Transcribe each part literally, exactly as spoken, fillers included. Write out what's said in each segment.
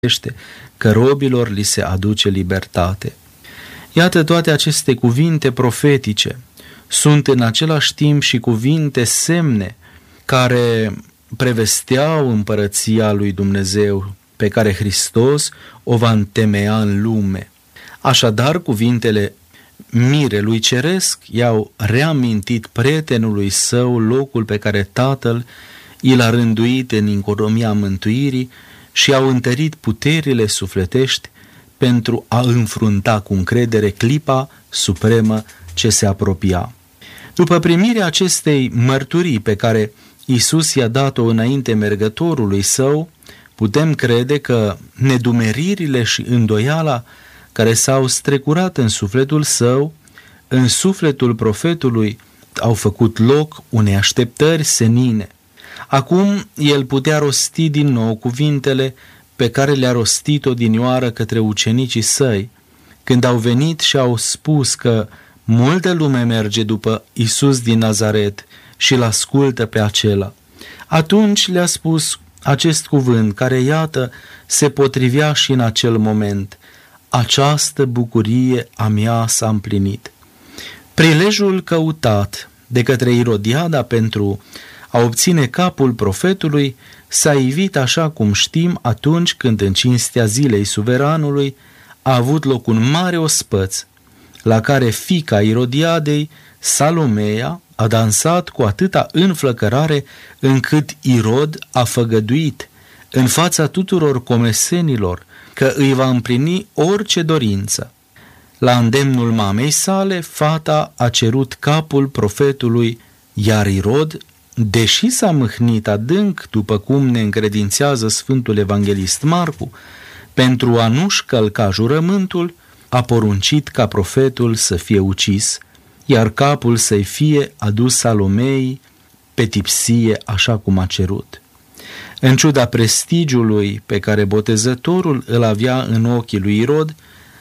că robilor li se aduce libertate. Iată, toate aceste cuvinte profetice sunt în același timp și cuvinte semne care prevesteau împărăția lui Dumnezeu pe care Hristos o va întemeia în lume. Așadar, cuvintele mirelui ceresc i-au reamintit prietenului său locul pe care Tatăl i l-a rânduit în economia mântuirii și au întărit puterile sufletești pentru a înfrunta cu încredere clipa supremă ce se apropia. După primirea acestei mărturii pe care Iisus i-a dat-o înainte mergătorului său, putem crede că nedumeririle și îndoiala care s-au strecurat în sufletul său, în sufletul profetului, au făcut loc unei așteptări senine. Acum el putea rosti din nou cuvintele pe care le-a rostit odinioară către ucenicii săi, când au venit și au spus că multă lume merge după Iisus din Nazaret și îl ascultă pe acela. Atunci le-a spus acest cuvânt care, iată, se potrivea și în acel moment: această bucurie a mea s-a împlinit. Prilejul căutat de către Irodiada pentru a obține capul profetului s-a ivit, așa cum știm, atunci când în cinstea zilei suveranului a avut loc un mare ospăț, la care fiica Irodiadei, Salomeia, a dansat cu atâta înflăcărare încât Irod a făgăduit în fața tuturor comesenilor că îi va împlini orice dorință. La îndemnul mamei sale, fata a cerut capul profetului, iar Irod, deși s-a mâhnit adânc, după cum ne încredințează Sfântul Evanghelist Marcu, pentru a nu-și călca jurământul, a poruncit ca profetul să fie ucis, iar capul să-i fie adus Salomei pe tipsie, așa cum a cerut. În ciuda prestigiului pe care botezătorul îl avea în ochii lui Irod,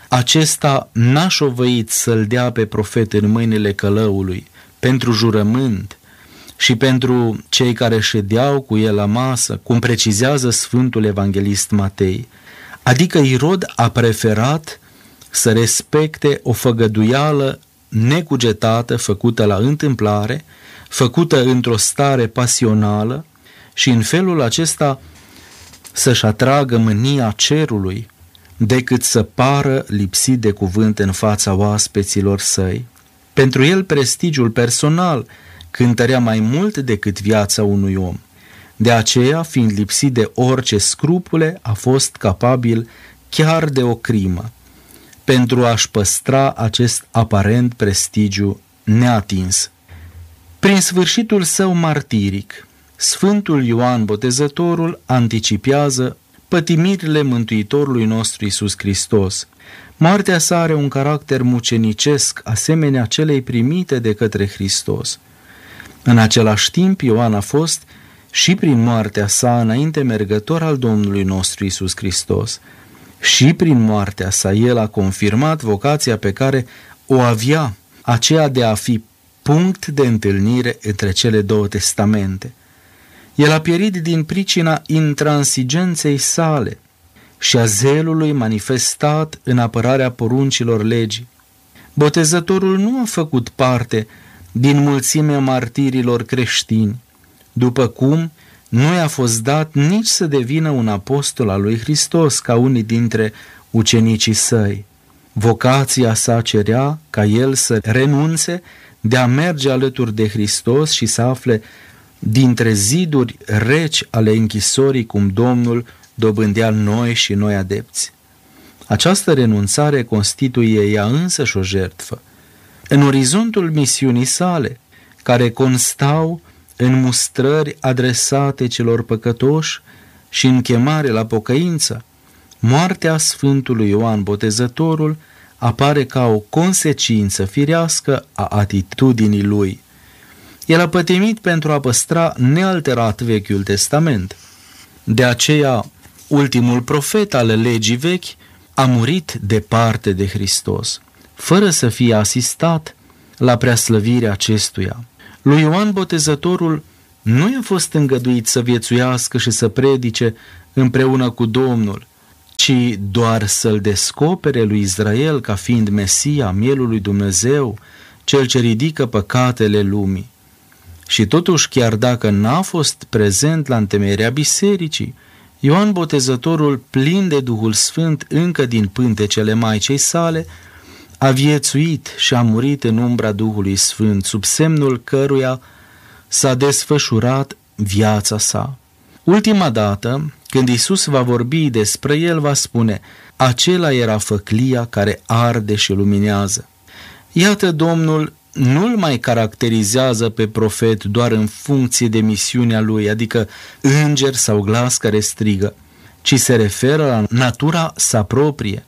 acesta n-a șovăit să-l dea pe profet în mâinile călăului pentru jurământ și pentru cei care ședeau cu el la masă, cum precizează Sfântul Evanghelist Matei. Adică Irod a preferat să respecte o făgăduială necugetată, făcută la întâmplare, făcută într-o stare pasională, și în felul acesta să-și atragă mânia cerului, decât să pară lipsit de cuvânt în fața oaspeților săi. Pentru el prestigiul personal cântărea mai mult decât viața unui om. De aceea, fiind lipsit de orice scrupule, a fost capabil chiar de o crimă, pentru a-și păstra acest aparent prestigiu neatins. Prin sfârșitul său martiric, Sfântul Ioan Botezătorul anticipează pătimirile Mântuitorului nostru Iisus Hristos. Moartea sa are un caracter mucenicesc, asemenea celei primite de către Hristos. În același timp, Ioan a fost și prin moartea sa înainte mergător al Domnului nostru Iisus Hristos. Și prin moartea sa el a confirmat vocația pe care o avea, aceea de a fi punct de întâlnire între cele două testamente. El a pierit din pricina intransigenței sale și a zelului manifestat în apărarea poruncilor legii. Botezătorul nu a făcut parte din mulțimea martirilor creștini, după cum nu i-a fost dat nici să devină un apostol al lui Hristos ca unii dintre ucenicii săi. Vocația sa cerea ca el să renunțe de a merge alături de Hristos și să afle dintre ziduri reci ale închisorii cum Domnul dobândea noi și noi adepți. Această renunțare constituie ea însăși o jertfă. În orizontul misiunii sale, care constau în mustrări adresate celor păcătoși și în chemare la pocăință, moartea Sfântului Ioan Botezătorul apare ca o consecință firească a atitudinii lui. El a pătimit pentru a păstra nealterat Vechiul Testament. De aceea, ultimul profet al legii vechi a murit departe de Hristos, fără să fie asistat la preaslăvirea acestuia. Lui Ioan Botezătorul nu i-a fost îngăduit să viețuiască și să predice împreună cu Domnul, ci doar să-l descopere lui Israel ca fiind Mesia, mielul lui Dumnezeu, cel ce ridică păcatele lumii. Și totuși, chiar dacă n-a fost prezent la întemeierea bisericii, Ioan Botezătorul, plin de Duhul Sfânt încă din pântecele Maicei sale, a viețuit și a murit în umbra Duhului Sfânt, sub semnul căruia s-a desfășurat viața sa. Ultima dată, când Iisus va vorbi despre el, va spune: acela era făclia care arde și luminează. Iată, Domnul nu-l mai caracterizează pe profet doar în funcție de misiunea lui, adică înger sau glas care strigă, ci se referă la natura sa proprie,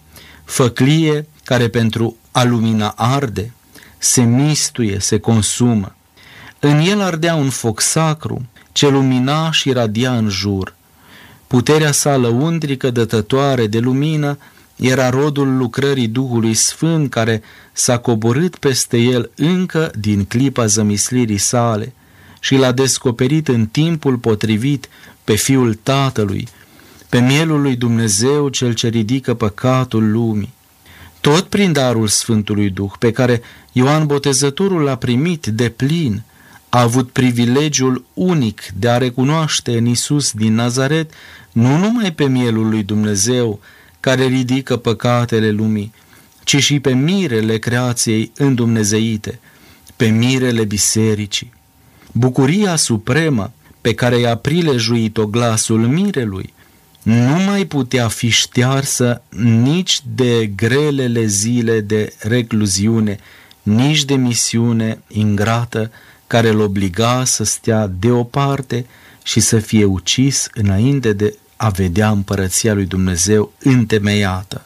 făclie care pentru a lumina arde, se mistuie, se consumă. În el ardea un foc sacru ce lumina și radia în jur. Puterea sa lăuntrică dătătoare de lumină era rodul lucrării Duhului Sfânt care s-a coborât peste el încă din clipa zămislirii sale și l-a descoperit în timpul potrivit pe Fiul Tatălui, pe mielul lui Dumnezeu cel ce ridică păcatul lumii. Tot prin darul Sfântului Duh pe care Ioan Botezătorul l-a primit de plin, a avut privilegiul unic de a recunoaște în Iisus din Nazaret nu numai pe mielul lui Dumnezeu care ridică păcatele lumii, ci și pe mirele creației îndumnezeite, pe mirele bisericii. Bucuria supremă pe care i-a prilejuit-o glasul mirelui nu mai putea fi ștearsă nici de grelele zile de recluziune, nici de misiune ingrată care îl obliga să stea deoparte și să fie ucis înainte de a vedea împărăția lui Dumnezeu întemeiată.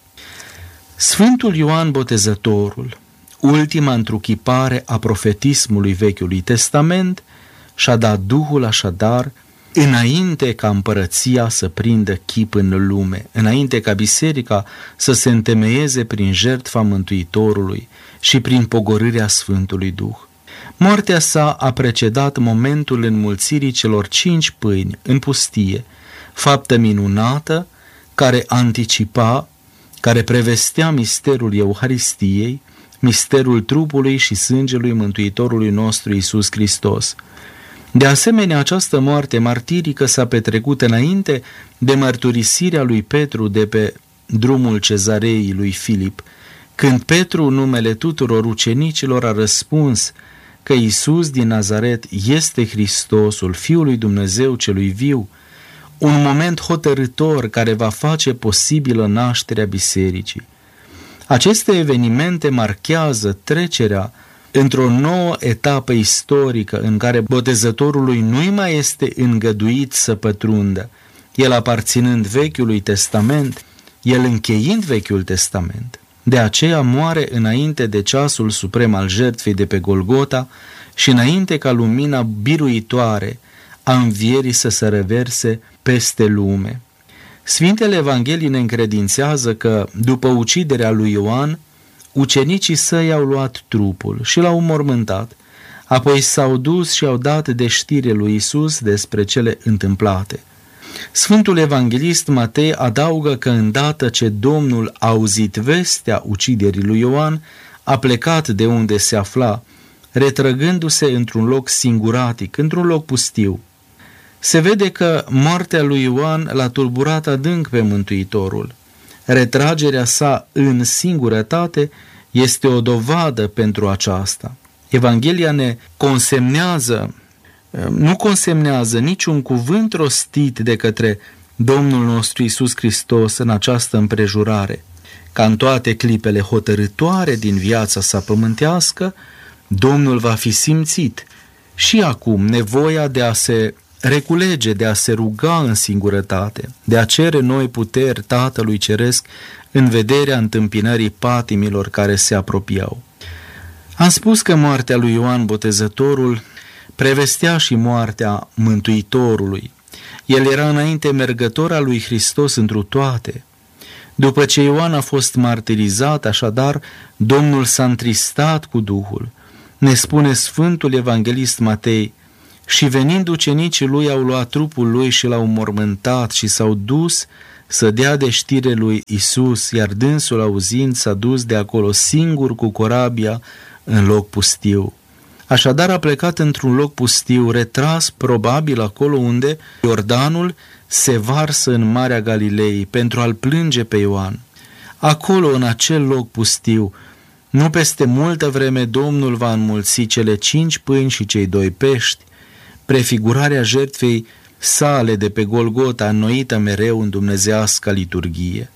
Sfântul Ioan Botezătorul, ultima întruchipare a profetismului Vechiului Testament, și-a dat Duhul așadar înainte ca împărăția să prindă chip în lume, înainte ca biserica să se întemeieze prin jertfa Mântuitorului și prin pogorârea Sfântului Duh. Moartea sa a precedat momentul înmulțirii celor cinci pâini în pustie, faptă minunată care anticipa, care prevestea misterul Euharistiei, misterul trupului și sângelui Mântuitorului nostru Iisus Hristos. De asemenea, această moarte martirică s-a petrecut înainte de mărturisirea lui Petru de pe drumul cezarei lui Filip, când Petru, în numele tuturor ucenicilor, a răspuns că Iisus din Nazaret este Hristosul, Fiul lui Dumnezeu celui viu, un moment hotărâtor care va face posibilă nașterea bisericii. Aceste evenimente marchează trecerea într-o nouă etapă istorică în care botezătorului nu-i mai este îngăduit să pătrundă, el aparținând Vechiului Testament, el încheind Vechiul Testament. De aceea moare înainte de ceasul suprem al jertfei de pe Golgota și înainte ca lumina biruitoare a învierii să se reverse peste lume. Sfintele Evanghelii ne încredințează că, după uciderea lui Ioan, ucenicii săi au luat trupul și l-au mormântat, apoi s-au dus și au dat de știre lui Iisus despre cele întâmplate. Sfântul Evanghelist Matei adaugă că îndată ce Domnul a auzit vestea uciderii lui Ioan, a plecat de unde se afla, retrăgându-se într-un loc singuratic, într-un loc pustiu. Se vede că moartea lui Ioan l-a tulburat adânc pe Mântuitorul. Retragerea sa în singurătate este o dovadă pentru aceasta. Evanghelia ne consemnează, nu consemnează niciun cuvânt rostit de către Domnul nostru Iisus Hristos în această împrejurare. Ca în toate clipele hotărâtoare din viața sa pământească, Domnul va fi simțit și acum nevoia de a se reculege, de a se ruga în singurătate, de a cere noi puteri Tatălui Ceresc în vederea întâmpinării patimilor care se apropiau. Am spus că moartea lui Ioan Botezătorul prevestea și moartea Mântuitorului. El era înainte mergător al lui Hristos întru toate. După ce Ioan a fost martirizat, așadar, Domnul s-a întristat cu Duhul. Ne spune Sfântul Evanghelist Matei: și venind ucenicii lui au luat trupul lui și l-au mormântat și s-au dus să dea de știre lui Isus, iar dânsul, auzind, s-a dus de acolo singur cu corabia în loc pustiu. Așadar a plecat într-un loc pustiu, retras probabil acolo unde Iordanul se varsă în Marea Galilei, pentru a-l plânge pe Ioan. Acolo, în acel loc pustiu, nu peste multă vreme, Domnul va înmulți cele cinci pâini și cei doi pești, prefigurarea jertfei sale de pe Golgota, înnoită mereu în dumnezeiasca liturghie.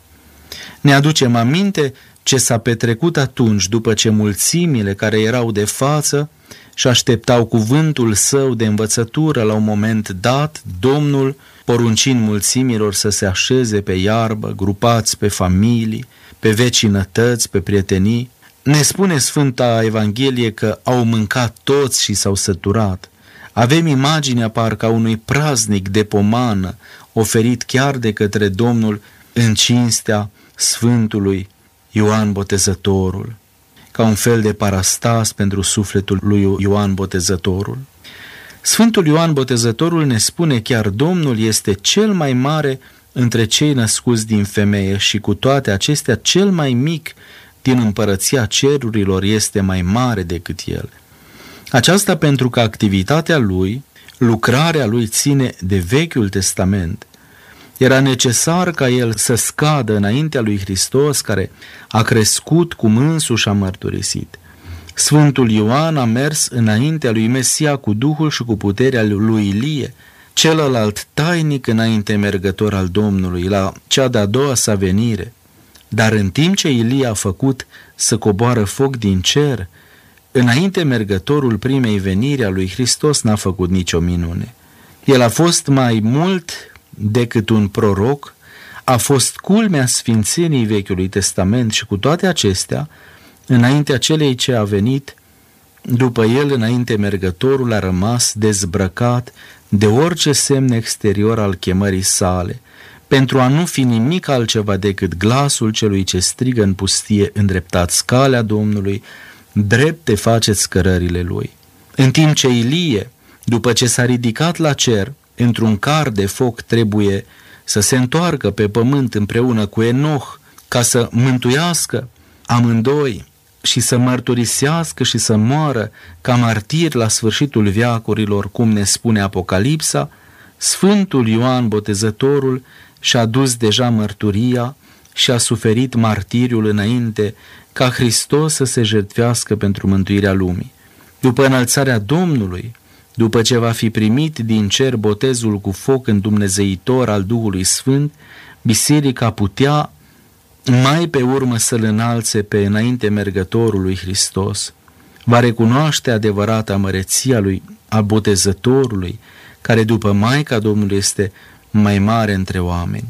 Ne aducem aminte ce s-a petrecut atunci, după ce mulțimile care erau de față și așteptau cuvântul său de învățătură, la un moment dat, Domnul, poruncind mulțimilor să se așeze pe iarbă, grupați pe familii, pe vecinătăți, pe prietenii, ne spune Sfânta Evanghelie că au mâncat toți și s-au săturat. Avem imaginea parcă a unui praznic de pomană oferit chiar de către Domnul în cinstea Sfântului Ioan Botezătorul, ca un fel de parastas pentru sufletul lui Ioan Botezătorul. Sfântul Ioan Botezătorul ne spune chiar Domnul este cel mai mare între cei născuți din femeie și cu toate acestea cel mai mic din împărăția cerurilor este mai mare decât el. Aceasta pentru că activitatea lui, lucrarea lui ține de Vechiul Testament. Era necesar ca el să scadă înaintea lui Hristos, care a crescut cum însuși a mărturisit. Sfântul Ioan a mers înaintea lui Mesia cu Duhul și cu puterea lui Ilie, celălalt tainic înainte mergător al Domnului, la cea de-a doua sa venire. Dar în timp ce Ilie a făcut să coboară foc din cer, înainte mergătorul primei veniri a lui Hristos n-a făcut nicio minune. El a fost mai mult decât un proroc, a fost culmea sfințeniei Vechiului Testament și cu toate acestea, înaintea celei ce a venit, după el, înainte mergătorul a rămas dezbrăcat de orice semn exterior al chemării sale, pentru a nu fi nimic altceva decât glasul celui ce strigă în pustie: îndreptați calea Domnului, drepte faceți cărările lui. În timp ce Ilie, după ce s-a ridicat la cer, într-un car de foc trebuie să se întoarcă pe pământ împreună cu Enoch, ca să mântuiască amândoi și să mărturisească și să moară ca martir la sfârșitul veacurilor, cum ne spune Apocalipsa, Sfântul Ioan Botezătorul și-a dus deja mărturia și a suferit martiriul înainte ca Hristos să se jertfească pentru mântuirea lumii. După înălțarea Domnului, după ce va fi primit din cer botezul cu foc îndumnezeitor al Duhului Sfânt, biserica putea mai pe urmă să-L înalțe pe înainte mergătorul lui Hristos. Va recunoaște adevărata măreția lui, a botezătorului, care după Maica Domnului este mai mare între oameni.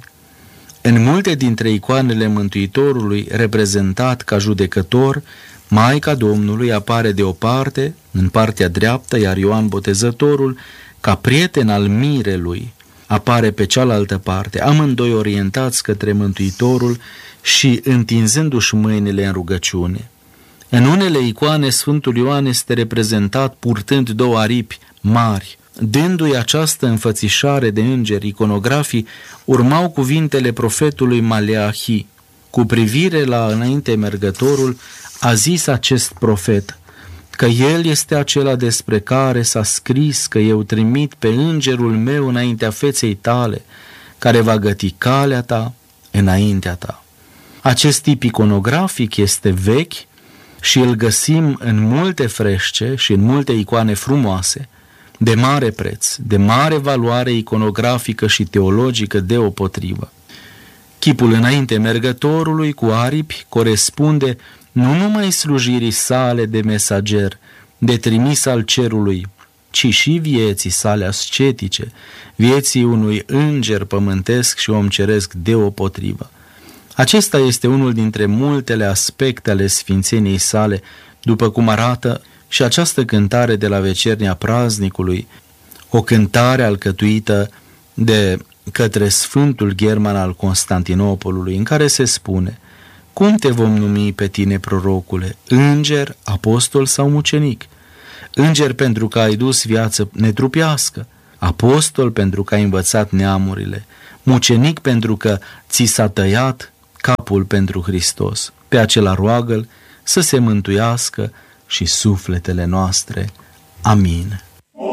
În multe dintre icoanele Mântuitorului, reprezentat ca judecător, Maica Domnului apare de o parte, în partea dreaptă, iar Ioan Botezătorul, ca prieten al mirelui, apare pe cealaltă parte, amândoi orientați către Mântuitorul și întinzându-și mâinile în rugăciune. În unele icoane, Sfântul Ioan este reprezentat purtând două aripi mari. Dându-i această înfățișare de îngeri, iconografii urmau cuvintele profetului Maleahi. Cu privire la înainte mergătorul, a zis acest profet că el este acela despre care s-a scris că eu trimit pe îngerul meu înaintea feței tale, care va găti calea ta înaintea ta. Acest tip iconografic este vechi și îl găsim în multe frește și în multe icoane frumoase, de mare preț, de mare valoare iconografică și teologică deopotrivă. Chipul înainte mergătorului cu aripi corespunde nu numai slujirii sale de mesager, de trimis al cerului, ci și vieții sale ascetice, vieții unui înger pământesc și om ceresc deopotrivă. Acesta este unul dintre multele aspecte ale sfințeniei sale, după cum arată și această cântare de la vecernia praznicului, o cântare alcătuită de către Sfântul Gherman al Constantinopolului, în care se spune: cum te vom numi pe tine, prorocule, înger, apostol sau mucenic? Înger pentru că ai dus viață netrupească, apostol pentru că ai învățat neamurile, mucenic pentru că ți s-a tăiat capul pentru Hristos. Pe acela roagă-L să se mântuiască și sufletele noastre. Amin.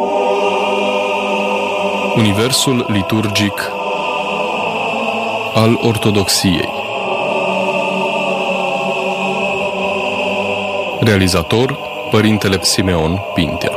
Universul liturgic al Ortodoxiei. Realizator: Părintele Simeon Pintea.